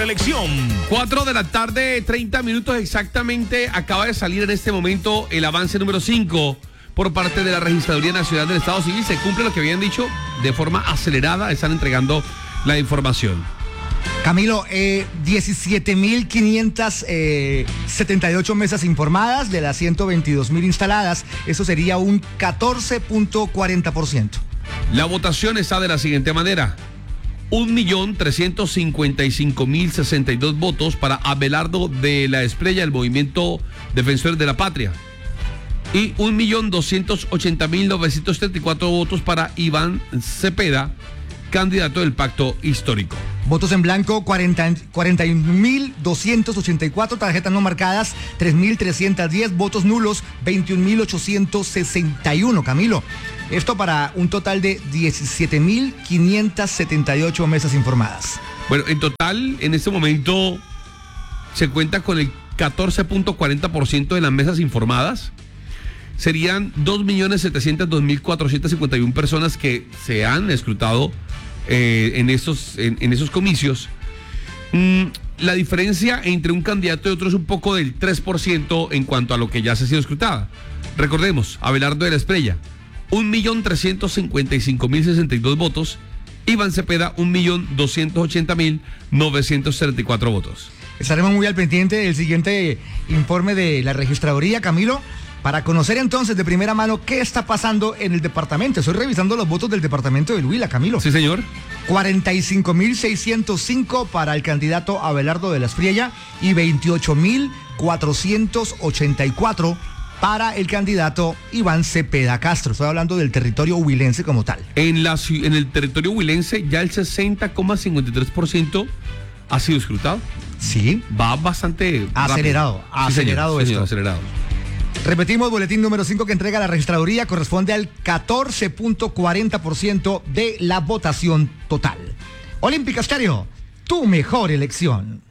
elección. 4 de la tarde, 30 minutos exactamente. Acaba de salir en este momento el avance número 5 por parte de la Registraduría Nacional del Estado Civil. Se cumple lo que habían dicho de forma acelerada. Están entregando la información. Camilo, 17.578 mesas informadas de las 122.000 instaladas. Eso sería un 14.40%. La votación está de la siguiente manera: 1.355.062 votos para Abelardo de la Espriella, el Movimiento Defensores de la Patria, y 1.280.934 votos para Iván Cepeda, candidato del Pacto Histórico. Votos en blanco, 41.284, tarjetas no marcadas, 3.310, votos nulos, 21.861, Camilo. Esto para un total de 17.578 mesas informadas. Bueno, en total, en este momento, se cuenta con el 14.40% de las mesas informadas. Serían 2.702.451 personas que se han escrutado en esos comicios. La diferencia entre un candidato y otro es un poco del 3% en cuanto a lo que ya se ha sido escrutada. Recordemos, Abelardo de la Espriella, 1.355.062 votos. Iván Cepeda, 1.280.934 votos. Estaremos muy al pendiente del siguiente informe de la Registraduría, Camilo, para conocer entonces de primera mano qué está pasando en el departamento. Estoy revisando los votos del departamento de Huila, Camilo. Sí, señor. 45.605 para el candidato Abelardo de la Espriella y 28.484 para el candidato Iván Cepeda Castro. Estoy hablando del territorio huilense como tal. En el territorio huilense ya el 60,53% ha sido escrutado. Sí. Va bastante acelerado. Rápido. Acelerado Sí, esto. acelerado. Repetimos, boletín número 5 que entrega la Registraduría corresponde al 14.40% de la votación total. Olímpica Estéreo, tu mejor elección.